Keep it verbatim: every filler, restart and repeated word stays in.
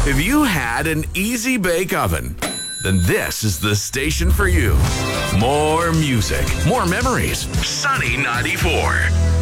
If you had an easy bake oven, then this is the station for you. More music, more memories. Sunny ninety-four.